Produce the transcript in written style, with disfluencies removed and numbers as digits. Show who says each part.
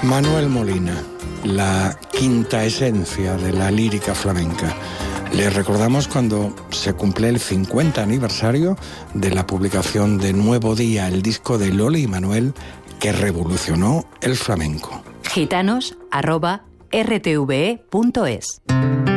Speaker 1: Manuel Molina, la quinta esencia de la lírica flamenca. Le recordamos cuando se cumple el 50 aniversario de la publicación de Nuevo Día, el disco de Loli y Manuel que revolucionó el flamenco.
Speaker 2: gitanos@rtve.es